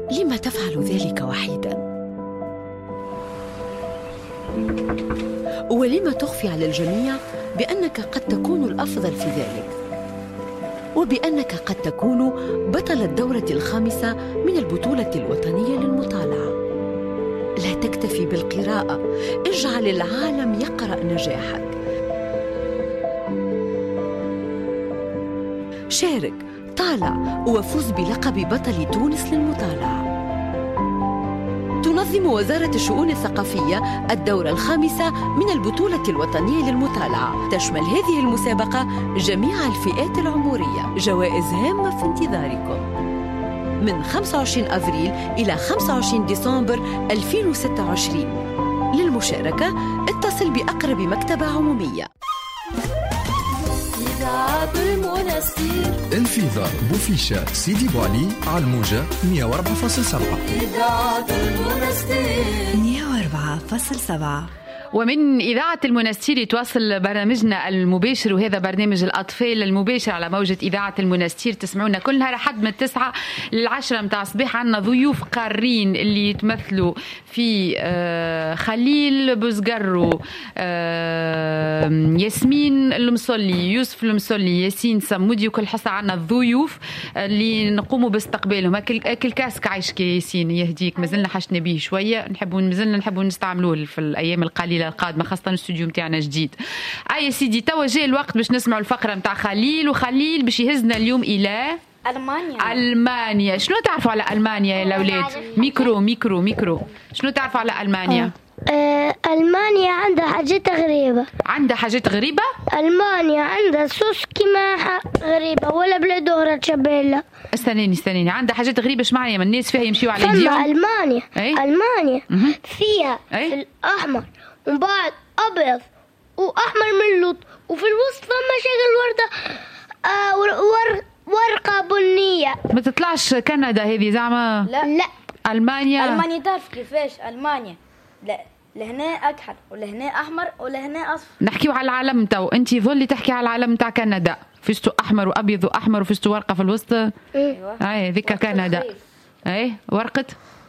لما تفعل ذلك وحيدا؟ ولما تخفي على الجميع بأنك قد تكون الأفضل في ذلك، وبأنك قد تكون بطل الدورة الخامسة من البطولة الوطنية للمطالعة؟ لا تكتفي بالقراءة، اجعل العالم يقرأ نجاحك. شارك، طالع، وفوز بلقب بطل تونس للمطالعة. تنظم وزارة الشؤون الثقافية الدورة الخامسة من البطولة الوطنية للمطالعة. تشمل هذه المسابقة جميع الفئات العمرية. جوائز هامة في انتظاركم من 25 أفريل إلى 25 ديسمبر 2026. للمشاركة اتصل بأقرب مكتبة عمومية. إذاعة المنستير، انفذار بوفيشة سيدي بوعلي على الموجة 104.7. إذاعة المنستير 104.7. ومن إذاعة المنستير يتواصل برنامجنا المباشر، وهذا برنامج الأطفال المباشر على موجة إذاعة المنستير. تسمعونا كل نهار حد من 9 ل10 متاع الصباح. عنا ضيوف قارين اللي يتمثلوا في خليل بوزقرو، ياسمين المصلي، يوسف المصلي، ياسين سمودي، وكل حصة عنا الضيوف اللي نقوموا باستقبالهم. أكل كاسك عايشك يا ياسين يهديك، مازلنا حشنا به شوية، مازلنا نحبوا نستعملوه في الأيام القليلة القادمة، خاصة الاستوديو متاعنا جديد. يا سيدي توا جاء الوقت باش نسمعوا الفقرة متاع خليل، وخليل باش يهزنا اليوم إلى ألمانيا. شنو تعرفوا على ألمانيا يا الأولاد؟ ميكرو. شنو تعرفوا على ألمانيا؟ ألمانيا عندها حاجات غريبة. عندها حاجات غريبة؟ ألمانيا عندها صوص كيما غريبة ولا بلاد أخرى تشبهلها. استنيني عندها حاجات غريبة. اش معناها؟ الناس فيها يمشيوا على يديهم؟ ألمانيا ألمانيا فيها في الأحمر ومن بعد أبيض وأحمر من اللوط، وفي الوسط فما شكل وردة ورقة بنية. ما تطلعش كندا هذه زعما؟ لا ألمانيا تعرف كيفاش؟ ألمانيا لا لهنا أكحل ولهنا أحمر ولهنا أصفر. نحكيو على العالم تو، أنت ظلي تحكي على العالم تاع كندا، فيستو أحمر وأبيض وأحمر وفيستو ورقة في الوسط. أي ذيك كندا. أي ورقة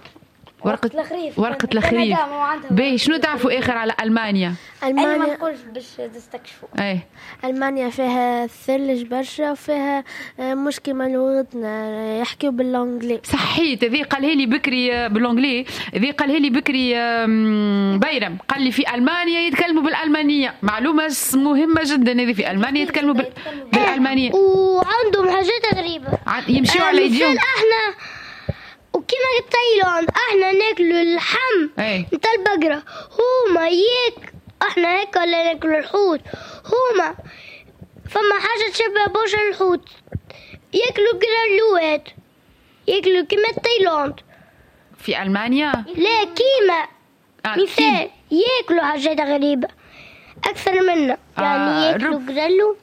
الخريف. باهي شنو تعرفوا آخر على ألمانيا؟ أنا ما نقولش باش تستكشفوا. أي ألمانيا فيها ثلج برشا وفيها مش كيما لغتنا يحكيوا بالانجلي. صحيت. ذي قالها لي بكري بالانجلي، ذي قالها لي بكري بيرم، قال لي في ألمانيا يتكلموا بالألمانية. معلومة مهمة جدا هذه، في ألمانيا يتكلموا بالألمانية. وعندهم حاجات غريبة يمشيوا على يديهم. احنا وكما تايلاند احنا ناكلوا اللحم نتاع البقرة، هما احنا هيك ولا ناكلوا الحوت. هما فما حاجة تشبه برشا الحوت، ياكلوا قرالوات، ياكلوا كما تايلاند. في ألمانيا لا كيما مثال ياكلوا حاجات غريبة أكثر منا. يعني ياكلوا قرالو.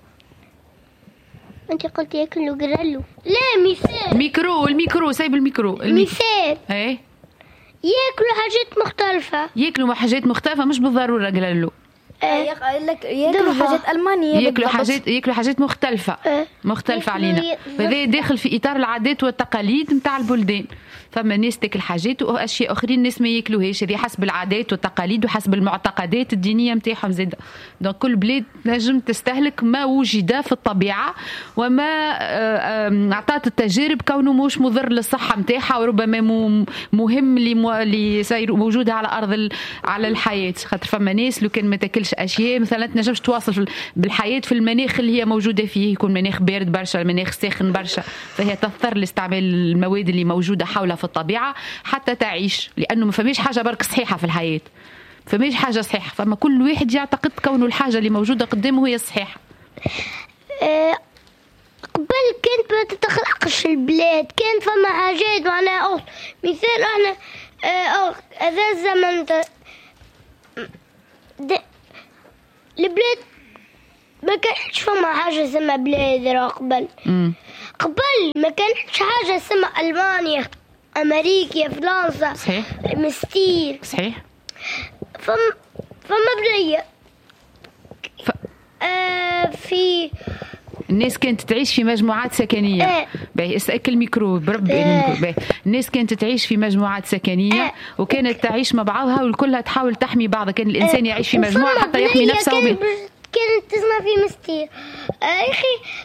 أنت قلت ياكلوا قرالو. لا مثال الميكرو سايب الميكرو. مثال ايه ياكلوا حاجات مختلفة. ياكلوا حاجات مختلفة مش بالضرورة قرالو. ياكلوا حاجات ألمانية، ياكلوا حاجات مختلفة علينا. فهذا داخل في إطار العادات والتقاليد متاع البلدان. فما ناس تاكل حاجات واشياء اخرين الناس ما ياكلوهاش، هذه حسب العادات والتقاليد وحسب المعتقدات الدينيه نتاعهم زاده. دونك كل بلاد نجم تستهلك ما وجد في الطبيعه وما اعطت التجارب كونه مش مضر للصحه نتاعها، وربما مهم اللي صاير موجوده على ارض على الحياه. خاطر فما ناس لو كان ما تاكلش اشياء مثلا تنجمش تواصل بالحياه في المناخ اللي هي موجوده فيه، يكون مناخ بارد برشا، المناخ ساخن برشا، فهي تضطر لاستعمال المواد اللي موجوده حولها في الطبيعة حتى تعيش، لأنه ما فماش حاجة برك صحيحة في الحياة، فماش حاجة صحيحة، فما كل واحد يعتقد كونه الحاجة اللي موجودة قدامه هي صحيحة. قبل كانت ما تتخلقش البلاد، كان فما حاجات معناها مثال احنا هذا الزمن البلاد ما كانش فما حاجة اسمها بلاد قبل ما كانش حاجة اسمها ألمانيا، أمريكا، فرنسا، صحيح. مستير، صحيح. فما بلية في الناس كانت تعيش في مجموعات سكنية. باهي اسأك الميكرو بربي الميكرو. باهي الناس كانت تعيش في مجموعات سكنية وكانت تعيش مع بعضها والكلها تحاول تحمي بعضها. كان الإنسان يعيش في مجموعة حتى يحمي نفسه. كانت تسمع في مستير يا أخي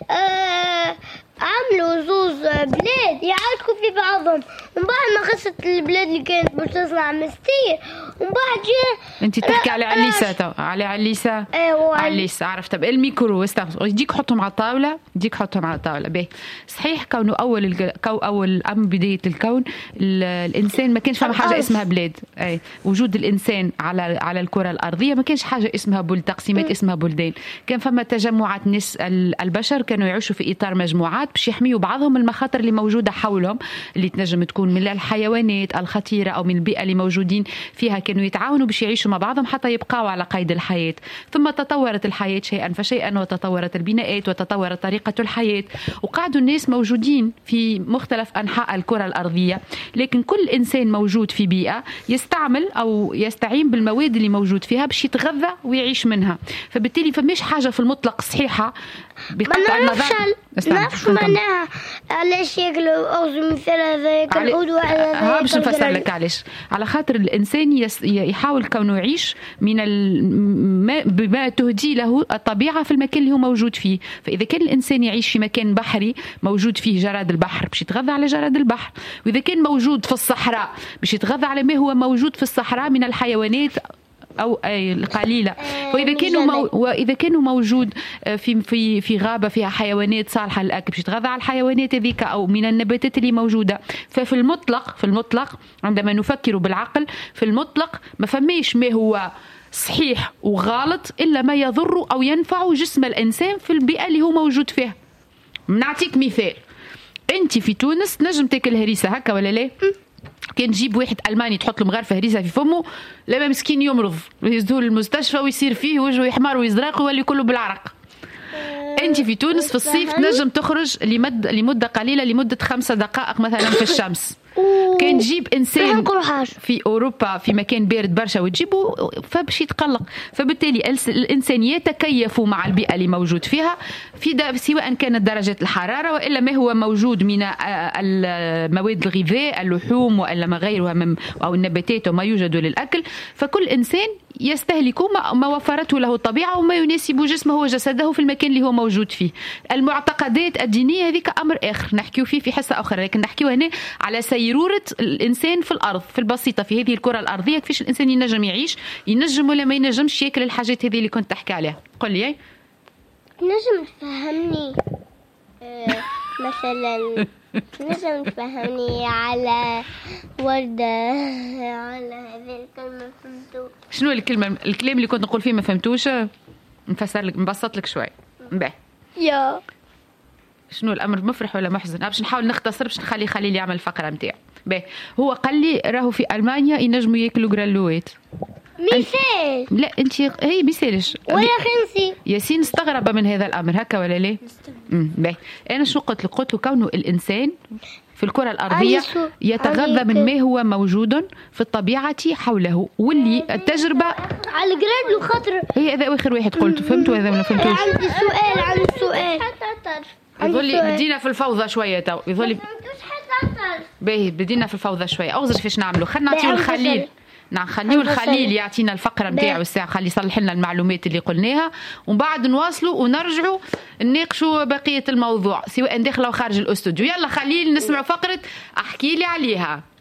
عملوا زوز بلاد يعاركوا في بعضهم ومن بعد ما خلصت البلاد اللي كانت باش تصنع مستير ومن بعد جاء انت تحكي على عليسة على عليسة. ايوه عليسة عرفت. طب الميكرو يجيك حطهم على الطاولة يجيك حطهم على الطاولة. باهي صحيح كونه أول بداية الكون الإنسان ما كانش فما حاجة اسمها بلاد. أي وجود الإنسان على الكرة الأرضية ما كانش حاجة اسمها تقسيمات اسمها بلدان. كان فما تجمعات ناس البشر كانوا يعيشوا في إطار مجموعات باش يحميوا بعضهم من المخاطر اللي موجودة حولهم اللي تنجم تكون من الحيوانات الخطيرة أو من البيئة اللي موجودين فيها. كانوا يتعاونوا باش يعيشوا مع بعضهم حتى يبقوا على قيد الحياة. ثم تطورت الحياة شيئا فشيئا وتطورت البناءات وتطورت طريقة الحياة وقعدوا الناس موجودين في مختلف أنحاء الكرة الأرضية. لكن كل إنسان موجود في بيئة يستعمل أو يستعين بالمواد اللي موجود فيها باش يتغذى ويعيش منها. فبالتالي فماش حاجة في المطلق صحيحة بقطع النظر. نعرف معناها علاش ياكلوا أرز مثل هذا ياكل عود وهذا باش نفسر لك علاش. على خاطر الإنسان يحاول كونه يعيش من بما تهدي له الطبيعة في المكان اللي هو موجود فيه. فإذا كان الإنسان يعيش في مكان بحري موجود فيه جراد البحر باش يتغذى على جراد البحر. وإذا كان موجود في الصحراء باش يتغذى على ما هو موجود في الصحراء من الحيوانات أو القليلة. وإذا كانوا موجود في غابة فيها حيوانات صالحة للأكل باش يتغذى على الحيوانات هذيك أو من النباتات اللي موجودة. ففي المطلق عندما نفكر بالعقل في المطلق ما فماش ما هو صحيح وغلط إلا ما يضر أو ينفع جسم الإنسان في البيئة اللي هو موجود فيها. نعطيك مثال. أنت في تونس نجم تاكل هريسة هكا ولا لا؟ كان تجيب واحد ألماني تحط له مغرفة هريسة في فمه لما مسكين يمرض ويهزوه للمستشفى ويصير فيه وجهه يحمر ويزرق ويولي كله بالعرق. أنت في تونس في الصيف نجم تخرج لمدة قليلة لمدة 5 دقائق مثلا في الشمس. كان تجيب إنسان في أوروبا في مكان بارد برشا وتجيبه فبش يتقلق. فبالتالي الإنسان يتكيف مع البيئة اللي موجود فيها سواء كانت درجة الحرارة وإلا ما هو موجود من المواد الغذاء اللحوم وإلا ما غيرها أو النباتات وما يوجد للأكل. فكل إنسان يستهلك ما وفرته له الطبيعة وما يناسب جسمه وجسده في المكان اللي هو موجود فيه. المعتقدات الدينية هذيك أمر آخر نحكيه فيه في حصة أخرى. لكن نحكيه هنا على سيرورة الإنسان في الأرض في البسيطة في هذه الكرة الأرضية كيفاش الإنسان ينجم يعيش ينجم ولا ما ينجمش ياكل الحاجات هذه اللي كنت تحكي عليها. قل لي نجم تفهمني مثلا نجم تفهمني على وردة على هذه الكلمة فهمتوش. شنو الكلام اللي كنت نقول فيه ما فهمتوش؟ نفسر لك نبسط لك شوي. يا شنو الامر مفرح ولا محزن؟ باش نحاول نختصر باش نخلي خليل يعمل الفقره نتاعو. هو قال لي راهو في المانيا ينجموا ياكلوا جرالوات. مثال لا انت هي مثالش ولا خنسي. ياسين استغرب من هذا الامر هكا ولا لا؟ انا شو قلت له كونه الانسان في الكرة الأرضية يتغذى من ما هو موجود في الطبيعة حوله واللي التجربة على الجراد وخاطر هي هذا آخر واحد قلت. فهمتوا هذا ولا فهمتوش؟ عندي سؤال يظل بدينا في الفوضى شوية تو يظل باهي بدينا في الفوضى شوية. أغزر فيش نعملوا خلنا نعطيو الخليل خليه الخليل يعطينا الفقرة متاعو الساعة خلي يصلح لنا المعلومات اللي قلناها ومن بعد نواصلوا ونرجعوا نناقشوا بقية الموضوع سواء داخل أو خارج الاستوديو. يلا خليل نسمع فقرة أحكي لي عليها.